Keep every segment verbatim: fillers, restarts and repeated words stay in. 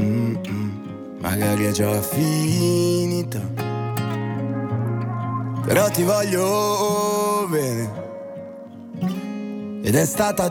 Mm-mm. Magari è già finita, però ti voglio bene ed è stata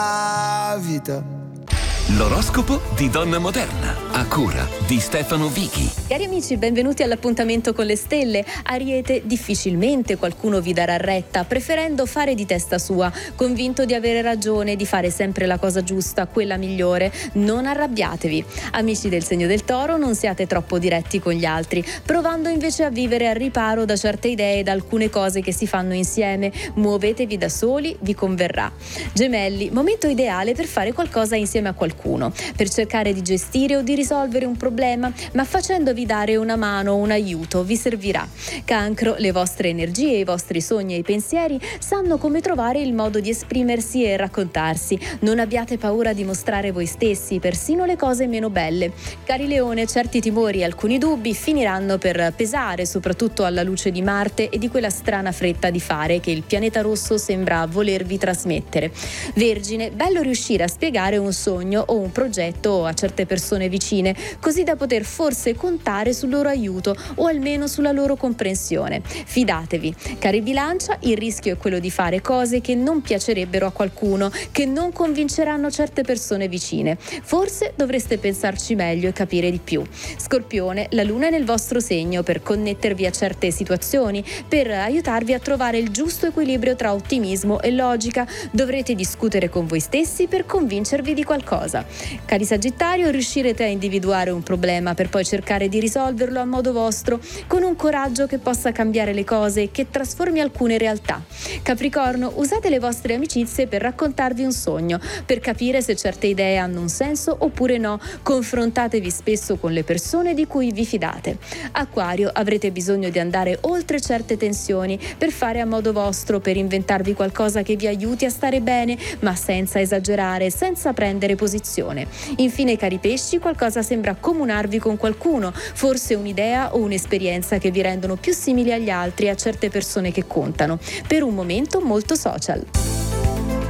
tutta vita. L'oroscopo di Donna Moderna, a cura di Stefano Vichi. Cari amici, benvenuti all'appuntamento con le stelle. Ariete, difficilmente qualcuno vi darà retta, preferendo fare di testa sua, convinto di avere ragione, di fare sempre la cosa giusta, quella migliore. Non arrabbiatevi. Amici del segno del Toro, non siate troppo diretti con gli altri, provando invece a vivere al riparo da certe idee e da alcune cose che si fanno insieme. Muovetevi da soli, vi converrà. Gemelli, momento ideale per fare qualcosa insieme a qualcuno, per cercare di gestire o di risolvere un problema, ma facendovi dare una mano o un aiuto vi servirà. Cancro, le vostre energie, i vostri sogni e i pensieri sanno come trovare il modo di esprimersi e raccontarsi. Non abbiate paura di mostrare voi stessi, persino le cose meno belle. Cari Leone, certi timori e alcuni dubbi finiranno per pesare, soprattutto alla luce di Marte e di quella strana fretta di fare che il pianeta rosso sembra volervi trasmettere. Vergine, bello riuscire a spiegare un sogno o un progetto a certe persone vicine, così da poter forse contare sul loro aiuto o almeno sulla loro comprensione. Fidatevi. Cari Bilancia, il rischio è quello di fare cose che non piacerebbero a qualcuno, che non convinceranno certe persone vicine. Forse dovreste pensarci meglio e capire di più. Scorpione, la luna è nel vostro segno per connettervi a certe situazioni, per aiutarvi a trovare il giusto equilibrio tra ottimismo e logica. Dovrete discutere con voi stessi per convincervi di qualcosa. Cari Sagittario, riuscirete a individuare un problema per poi cercare di risolverlo a modo vostro, con un coraggio che possa cambiare le cose e che trasformi alcune realtà. Capricorno, usate le vostre amicizie per raccontarvi un sogno, per capire se certe idee hanno un senso oppure no. Confrontatevi spesso con le persone di cui vi fidate. Acquario, avrete bisogno di andare oltre certe tensioni per fare a modo vostro, per inventarvi qualcosa che vi aiuti a stare bene, ma senza esagerare, senza prendere posizione. Infine, cari Pesci, qualcosa sembra accomunarvi con qualcuno, forse un'idea o un'esperienza che vi rendono più simili agli altri e a certe persone che contano. Per un momento molto social.